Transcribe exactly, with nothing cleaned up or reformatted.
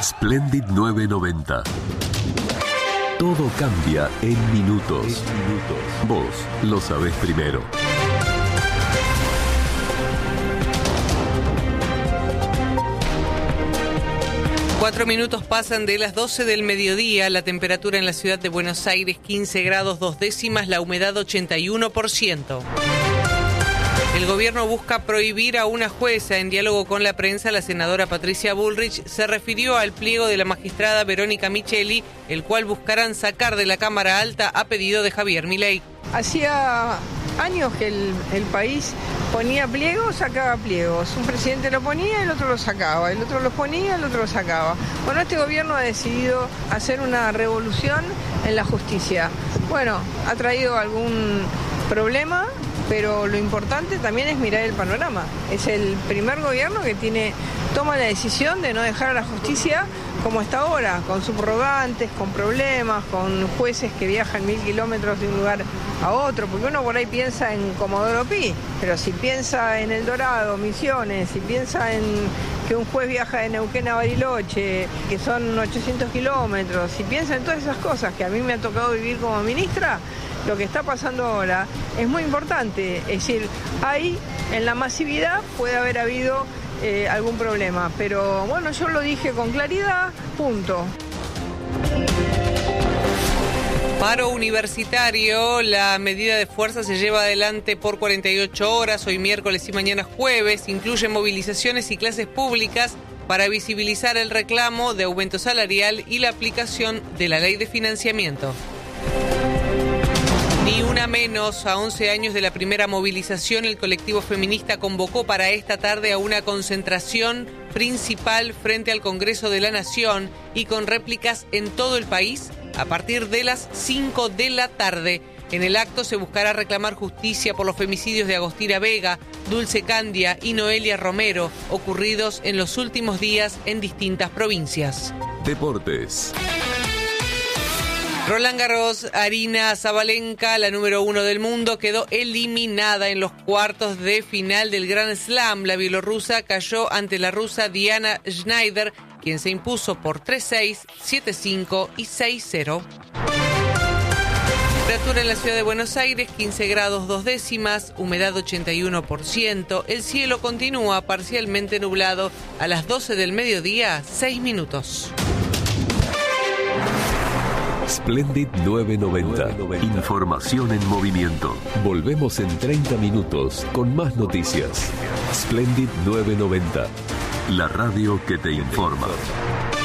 Splendid nueve noventa. Todo cambia en minutos. En minutos. Vos lo sabés primero. Cuatro minutos pasan de las doce del mediodía. La temperatura en la ciudad de Buenos Aires, quince grados dos décimas, la humedad ochenta y uno por ciento. El gobierno busca prohibir a una jueza. En diálogo con la prensa, la senadora Patricia Bullrich se refirió al pliego de la magistrada Verónica Micheli, el cual buscarán sacar de la Cámara Alta a pedido de Javier Milei. Hacía años que el, el país ponía pliegos, sacaba pliegos. Un presidente lo ponía, el otro lo sacaba. El otro lo ponía, el otro lo sacaba. Bueno, este gobierno ha decidido hacer una revolución en la justicia. Bueno, ha traído algún problema, pero lo importante también es mirar el panorama. Es el primer gobierno que tiene toma la decisión de no dejar a la justicia como está ahora, con subrogantes, con problemas, con jueces que viajan mil kilómetros de un lugar a otro, porque uno por ahí piensa en Comodoro Pi, pero si piensa en El Dorado, Misiones, si piensa en que un juez viaja de Neuquén a Bariloche, que son ochocientos kilómetros, si piensa en todas esas cosas que a mí me ha tocado vivir como ministra, lo que está pasando ahora es muy importante. Es decir, ahí en la masividad puede haber habido eh, algún problema, pero bueno, yo lo dije con claridad, punto. Paro universitario. La medida de fuerza se lleva adelante por cuarenta y ocho horas, hoy miércoles y mañana jueves. Incluye movilizaciones y clases públicas para visibilizar el reclamo de aumento salarial y la aplicación de la ley de financiamiento. Ni una menos. A once años de la primera movilización, el colectivo feminista convocó para esta tarde a una concentración principal frente al Congreso de la Nación y con réplicas en todo el país a partir de las cinco de la tarde. En el acto se buscará reclamar justicia por los femicidios de Agostina Vega, Dulce Candia y Noelia Romero, ocurridos en los últimos días en distintas provincias. Deportes. Roland Garros, Aryna Sabalenka, la número uno del mundo, quedó eliminada en los cuartos de final del Grand Slam. La bielorrusa cayó ante la rusa Diana Schneider, quien se impuso por tres seis, siete cinco y seis cero. Temperatura en la ciudad de Buenos Aires, quince grados dos décimas, humedad ochenta y uno por ciento. El cielo continúa parcialmente nublado. A las doce del mediodía, seis minutos. Splendid nueve noventa. Información en movimiento. Volvemos en treinta minutos con más noticias. Splendid nueve noventa. La radio que te informa.